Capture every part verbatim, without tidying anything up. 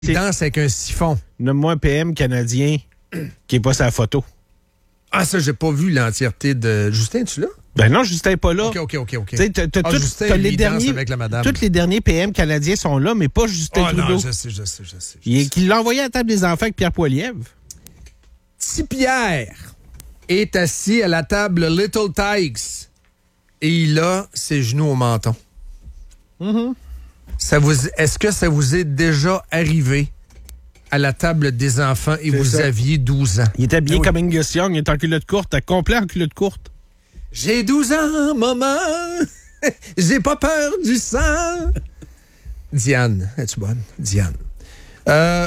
Il danse avec un siphon. Nomme-moi un P M canadien qui est pas sa photo. Ah, ça, j'ai pas vu l'entièreté de... Justin, tu l'as? Ben non, Justin n'est pas là. OK, OK, OK, OK. Tu sais, t'as, t'as ah, tout, Justin, t'as lui, les danse derniers, avec la madame. tous les derniers P M canadiens sont là, mais pas Justin oh, Trudeau. Non, je sais, je sais, je sais. Je Il est, sais. qu'il l'a envoyé à la table des enfants avec Pierre Poilievre. Petit Pierre est assis à la table Little Tikes et il a ses genoux au menton. Mm-hmm. Ça vous, est-ce que ça vous est déjà arrivé à la table des enfants et C'est vous ça. aviez douze ans? Il est habillé Ah oui. comme Angus Young, il est en culotte courte, complet en culotte courte. J'ai douze ans, maman. J'ai pas peur du sang. Diane, es-tu bonne? Diane. Euh,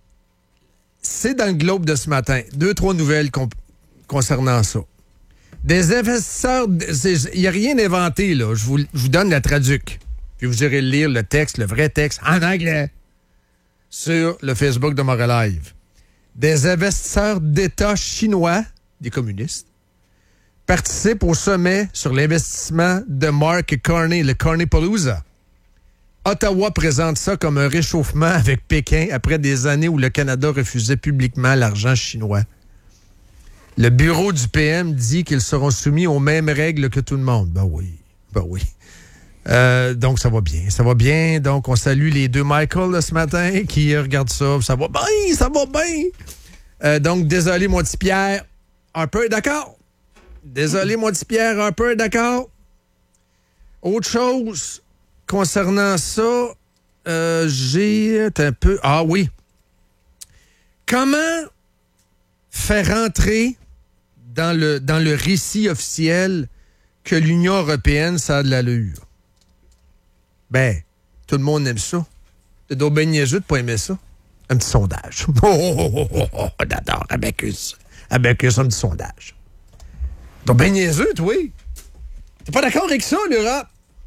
c'est dans le Globe de ce matin. Deux, trois nouvelles con- concernant ça. Des investisseurs... Il n'y a rien inventé, là. Je vous, je vous donne la traduc. Puis vous irez lire le texte, le vrai texte, en anglais, sur le Facebook de Montréal Live. Des investisseurs d'État chinois, des communistes, participent au sommet sur l'investissement de Mark Carney, le Carneypalooza. Ottawa présente ça comme un réchauffement avec Pékin après des années où le Canada refusait publiquement l'argent chinois. Le bureau du P M dit qu'ils seront soumis aux mêmes règles que tout le monde. Ben oui, ben oui. Euh, donc, ça va bien, ça va bien. Donc, on salue les deux Michael là, ce matin qui regardent ça. Ça va bien, ça va bien. Euh, donc, désolé, mon petit Pierre. Un peu d'accord. Désolé, mon petit Pierre, un peu d'accord. Autre chose concernant ça, euh, j'ai un peu... Ah oui. Comment faire entrer dans le, dans le récit officiel que l'Union européenne, ça a de l'allure? Ben, tout le monde aime ça. C'est donc ben niaiseux de pas aimer ça. Un petit sondage. Oh, oh, oh, oh, oh, j'adore Abacus. Abacus, un petit sondage. Donc ben niaiseux, toi. T'es pas d'accord avec ça, l'Europe?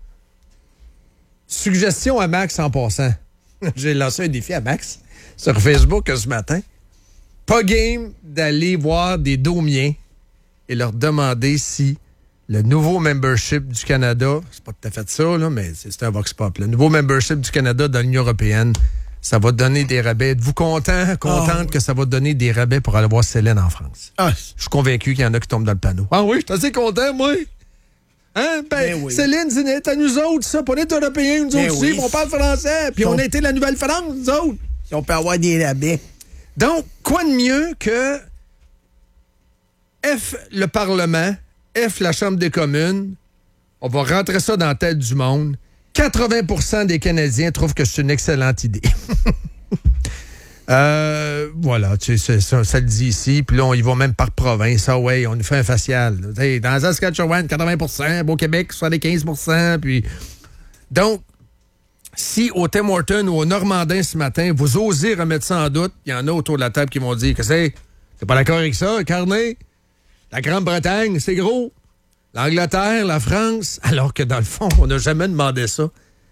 Suggestion à Max en passant. J'ai lancé un défi à Max sur Facebook ce matin. Pas game d'aller voir des Daumiens et leur demander si le nouveau membership du Canada, c'est pas tout à fait ça, là, mais c'est, c'est un vox pop. Le nouveau membership du Canada dans l'Union européenne, ça va donner des rabais. Êtes-vous content, contente oh. que ça va donner des rabais pour aller voir Célène en France? Ah. Je suis convaincu qu'il y en a qui tombent dans le panneau. Ah oui, je suis assez content, moi. Hein? Ben, Ben oui. Céline, c'est à nous autres, ça. Pas d'être européens, nous Ben autres oui. aussi. On parle français. Puis on a été la Nouvelle-France, nous autres. Si on peut avoir des rabais. Donc, quoi de mieux que F, le Parlement, F, la Chambre des communes, on va rentrer ça dans la tête du monde. quatre-vingts pour cent des Canadiens trouvent que c'est une excellente idée. euh, voilà, tu sais, ça, ça le dit ici. Puis là, on y va même par province. Ah ouais, on nous fait un facial. T'sais, dans la Saskatchewan, quatre-vingts pour cent. Au Québec, soixante-quinze pour cent. Puis... Donc, si au Tim Hortons ou au Normandin ce matin, vous osez remettre ça en doute, il y en a autour de la table qui vont dire que c'est... T'es pas d'accord avec ça, Carnet? La Grande-Bretagne, c'est gros. L'Angleterre, la France. Alors que dans le fond, on n'a jamais demandé ça.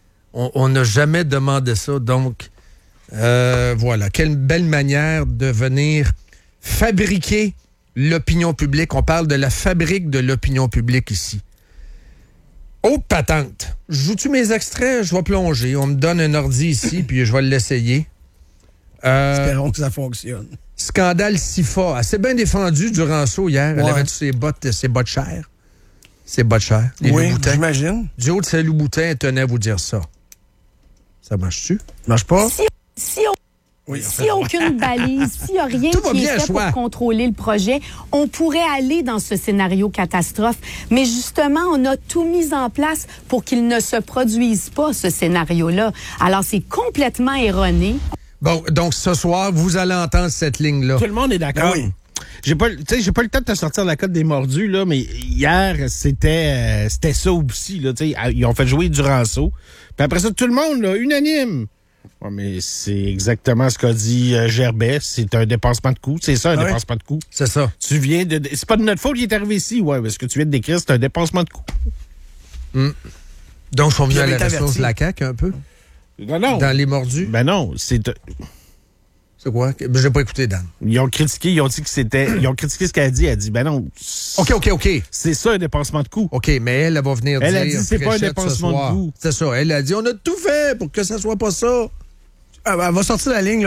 On n'a jamais demandé ça. Donc, euh, voilà. Quelle belle manière de venir fabriquer l'opinion publique. On parle de la fabrique de l'opinion publique ici. Autre patente. Joue-tu mes extraits? Je vais plonger. On me donne un ordi ici, puis je vais l'essayer. Euh, Espérons que ça fonctionne. Scandale Sifa. Elle s'est bien défendue durant ça hier. Elle Ouais. avait ses bottes, ses bottes chères. Ses bottes chères. Les Oui, Louboutins. j'imagine. Du haut de ses Louboutins, elle tenait à vous dire ça. Ça marche-tu? Marche pas? Si, si, Oui, s'il n'y a aucune balise, s'il n'y a rien Tout va qui bien, est fait choix. pour contrôler le projet, on pourrait aller dans ce scénario catastrophe. Mais justement, on a tout mis en place pour qu'il ne se produise pas, ce scénario-là. Alors, c'est complètement erroné. Bon, donc ce soir, vous allez entendre cette ligne-là. Tout le monde est d'accord. Ben oui. J'ai pas, tu sais, j'ai pas le temps de te sortir la cote des mordus, là, mais hier, c'était, euh, c'était ça aussi, là, tu sais. Ils ont fait jouer Duranceau. Puis après ça, tout le monde, là, unanime. Ouais, mais c'est exactement ce qu'a dit euh, Gerbet. C'est un dépassement de coût. C'est ça, un Ah ouais? dépassement de coût. C'est ça. Tu viens de. C'est pas de notre faute qu'il est arrivé ici, ouais, parce que tu viens de décrire, c'est un dépassement de coût. Mm. Donc, ils sont venus à Puis la il avait ressource de averti. la C A Q un peu? Non, non. Dans les mordus? Ben non, c'est. C'est quoi? Ben, j'ai pas écouté, Dan. Ils ont critiqué, ils ont dit que c'était. Ils ont critiqué ce qu'elle a dit. Elle a dit, ben non. OK, OK, OK. C'est ça, un dépassement de coût. OK, mais elle, elle va venir Elle dire... a dit, c'est pas un Fréchette ce dépensement de soir. goût. C'est ça. Elle a dit, on a tout fait pour que ça soit pas ça. Elle va sortir la ligne, là.